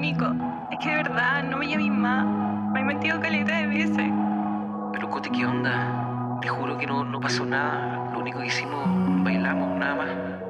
Nico, es que de verdad no me llames más. Me he mentido caleta de veces. Pero Cote, ¿qué onda? Te juro que no pasó nada. Lo único que hicimos, bailamos, nada más.